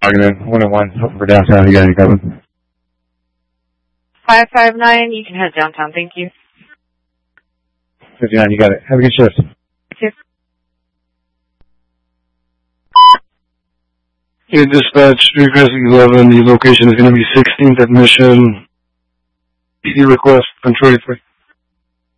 Argument 101 for downtown. You got any covered? 559, you can head downtown. Thank you. 59, you got it. Have a good shift. Yes. Hey, dispatch, Street Crossing 11, the location is going to be 16th at Mission. PD request, control 3.